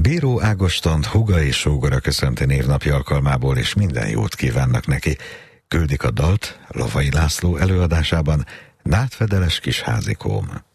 Bíró Ágostont húga és sógora köszönti névnapi alkalmából, és minden jót kívánnak neki. Küldik a dalt Lovai László előadásában Nátfedeles kis házikóm.